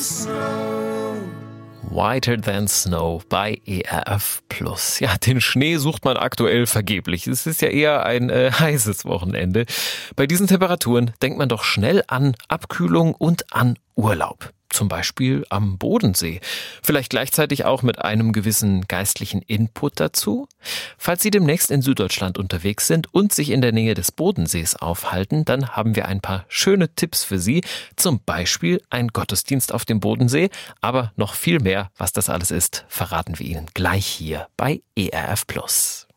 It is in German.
Whiter Than Snow bei ERF+. Ja, den Schnee sucht man aktuell vergeblich. Es ist ja eher ein heißes Wochenende. Bei diesen Temperaturen denkt man doch schnell an Abkühlung und an Urlaub. Zum Beispiel am Bodensee. Vielleicht gleichzeitig auch mit einem gewissen geistlichen Input dazu. Falls Sie demnächst in Süddeutschland unterwegs sind und sich in der Nähe des Bodensees aufhalten, dann haben wir ein paar schöne Tipps für Sie. Zum Beispiel ein Gottesdienst auf dem Bodensee. Aber noch viel mehr, was das alles ist, verraten wir Ihnen gleich hier bei ERF+.